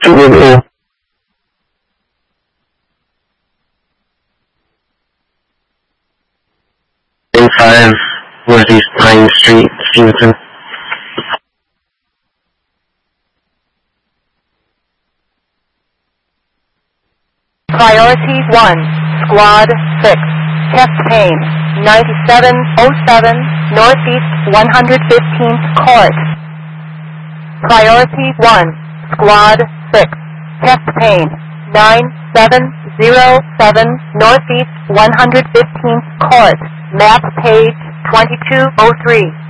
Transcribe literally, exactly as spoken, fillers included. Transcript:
Google. five Northeast Pine Street, Stevenson. Priority one, Squad six, chest pain, ninety-seven oh seven, Northeast one hundred fifteenth Court. Priority one, Squad six, chest pain, nine seven oh seven, Northeast one hundred fifteenth Court. Map page twenty-two oh three.